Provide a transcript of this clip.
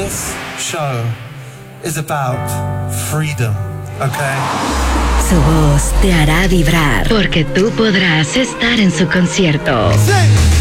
This show is about freedom, okay? Su voz te hará vibrar porque tú podrás estar en su concierto. Sí.